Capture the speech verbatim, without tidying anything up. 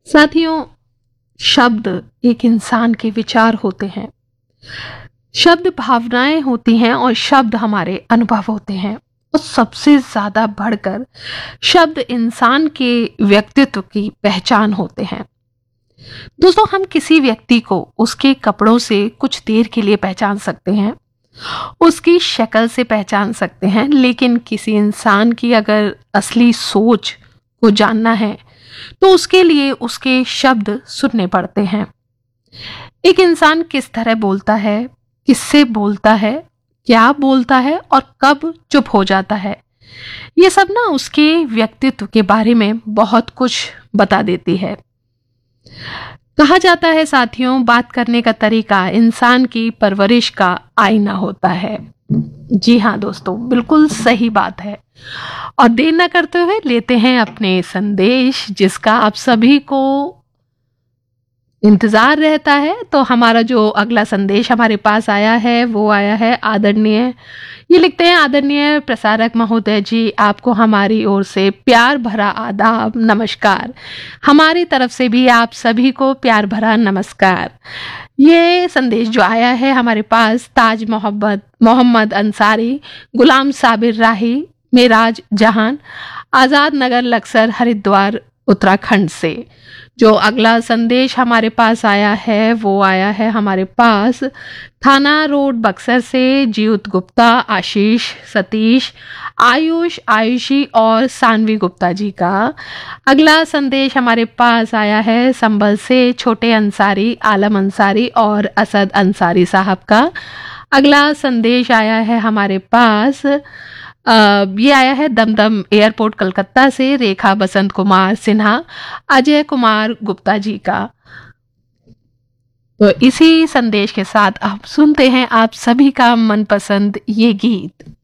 साथियों, शब्द एक इंसान के विचार होते हैं। शब्द भावनाएं होती हैं और शब्द हमारे अनुभव होते हैं। और सबसे ज्यादा बढ़कर शब्द इंसान के व्यक्तित्व की पहचान होते हैं। दोस्तों, हम किसी व्यक्ति को उसके कपड़ों से कुछ देर के लिए पहचान सकते हैं, उसकी शक्ल से पहचान सकते हैं, लेकिन किसी इंसान की अगर असली सोच को जानना है तो उसके लिए उसके शब्द सुनने पड़ते हैं। एक इंसान किस तरह बोलता है, किससे बोलता है, क्या बोलता है और कब चुप हो जाता है, ये सब ना उसके व्यक्तित्व के बारे में बहुत कुछ बता देती है। कहा जाता है साथियों, बात करने का तरीका इंसान की परवरिश का आईना होता है। जी हाँ दोस्तों, बिल्कुल सही बात है। और देर न करते हुए लेते हैं अपने संदेश, जिसका आप सभी को इंतजार रहता है। तो हमारा जो अगला संदेश हमारे पास आया है वो आया है आदरणीय, ये लिखते हैं, आदरणीय प्रसारक महोदय जी, आपको हमारी ओर से प्यार भरा आदाब, नमस्कार। हमारी तरफ से भी आप सभी को प्यार भरा नमस्कार। ये संदेश जो आया है हमारे पास ताज मोहब्बत मोहम्मद अंसारी, गुलाम साबिर राही, मेराज जहान, आज़ाद नगर लक्सर, हरिद्वार, उत्तराखंड से। जो अगला संदेश हमारे पास आया है वो आया है हमारे पास थाना रोड बक्सर से जीउत गुप्ता, आशीष, सतीश, आयुष, आयुषी और सानवी गुप्ता जी का। अगला संदेश हमारे पास आया है संभल से छोटे अंसारी, आलम अंसारी और असद अंसारी साहब का। अगला संदेश आया है हमारे पास Uh, ये आया है दमदम एयरपोर्ट कलकत्ता से रेखा बसंत कुमार सिन्हा, अजय कुमार गुप्ता जी का। तो इसी संदेश के साथ आप सुनते हैं आप सभी का मनपसंद ये गीत।